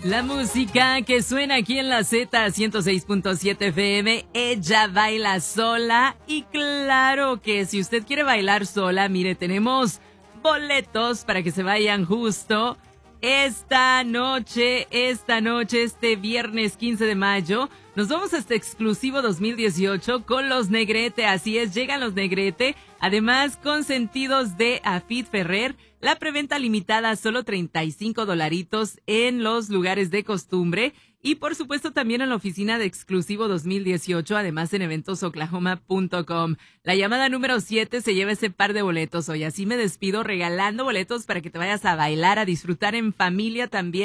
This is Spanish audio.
La música que suena aquí en la Z 106.7 FM, ella baila sola. Y claro que si usted quiere bailar sola, mire, tenemos boletos para que se vayan justo esta noche, este viernes 15 de mayo. Nos vamos a este exclusivo 2018 con los Negrete, así es, llegan los Negrete, además consentidos de Afid Ferrer. La preventa limitada a solo $35 en los lugares de costumbre y por supuesto también en la oficina de Exclusivo 2018, además en eventosoklahoma.com. La llamada número 7 se lleva ese par de boletos hoy, así me despido regalando boletos para que te vayas a bailar, a disfrutar en familia también.